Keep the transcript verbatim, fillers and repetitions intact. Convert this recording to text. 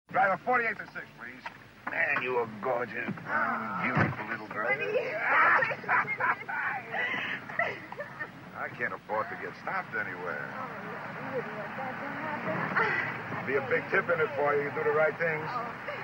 Drive a forty-eight to six, please. Man, you are gorgeous. Mm, beautiful little girl. I can't afford to get stopped anywhere. Oh, you wouldn't want that to happen. Be a big tip in it for you. You do the right things. Oh.